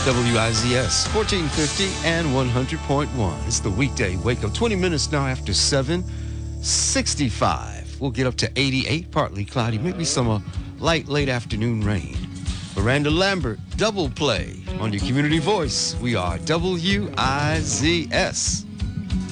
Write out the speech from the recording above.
WIZS 1450 and 100.1. It's the weekday wake up. 20 minutes now after 7. 65. We'll get up to 88, partly cloudy, maybe some light late afternoon rain. Miranda Lambert, double play on your community voice. We are WIZS.